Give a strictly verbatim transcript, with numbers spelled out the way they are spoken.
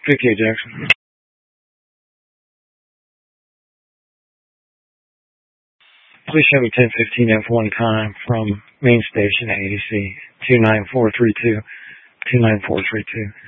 fifty-eight Jackson. Please show me ten fifteen F one time from main station A D C two nine four three two, two nine four three two.